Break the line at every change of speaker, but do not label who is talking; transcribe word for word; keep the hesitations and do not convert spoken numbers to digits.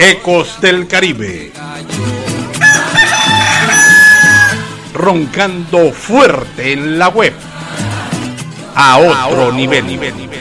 Ecos del Caribe. Roncando fuerte en la web. A otro, a otro nivel. nivel, nivel.